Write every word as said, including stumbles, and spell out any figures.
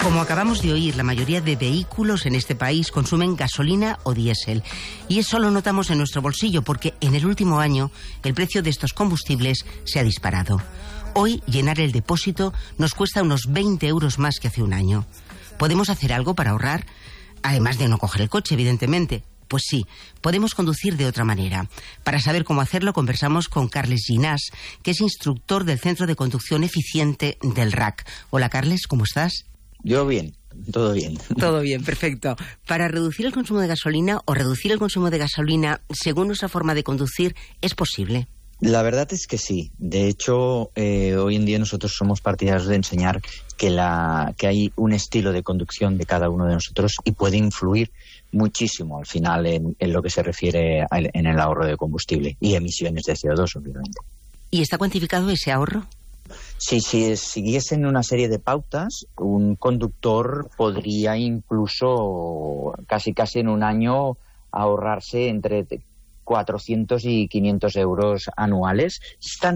Como acabamos de oír, la mayoría de vehículos en este país consumen gasolina o diésel. Y eso lo notamos en nuestro bolsillo porque en el último año el precio de estos combustibles se ha disparado. Hoy llenar el depósito nos cuesta unos veinte euros más que hace un año. ¿Podemos hacer algo para ahorrar? Además de no coger el coche, evidentemente. Pues sí, podemos conducir de otra manera. Para saber cómo hacerlo, conversamos con Carles Ginás, que es instructor del Centro de Conducción Eficiente del R A C. Hola, Carles, ¿cómo estás? Yo bien, todo bien. Todo bien, perfecto. Para reducir el consumo de gasolina o reducir el consumo de gasolina según nuestra forma de conducir, ¿es posible? La verdad es que sí. De hecho, eh, hoy en día nosotros somos partidarios de enseñar que, la, que hay un estilo de conducción de cada uno de nosotros y puede influir muchísimo al final en, en lo que se refiere a, en el ahorro de combustible y emisiones de C O dos, obviamente. ¿Y está cuantificado ese ahorro? Sí, si siguiesen una serie de pautas, un conductor podría incluso casi casi en un año ahorrarse entre cuatrocientos y quinientos euros anuales. Están